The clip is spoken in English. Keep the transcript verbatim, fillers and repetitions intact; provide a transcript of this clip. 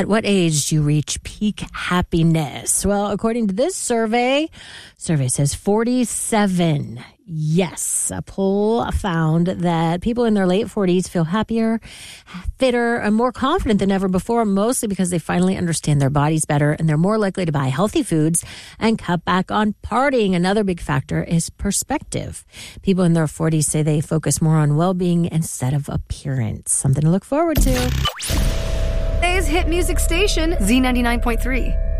At what age do you reach peak happiness? Well, according to this survey, survey says forty-seven. Yes, a poll found that people in their late forties feel happier, fitter, and more confident than ever before, mostly because they finally understand their bodies better and they're more likely to buy healthy foods and cut back on partying. Another big factor is perspective. People in their forties say they focus more on well-being instead of appearance. Something to look forward to. Today's hit music station, Z ninety-nine point three.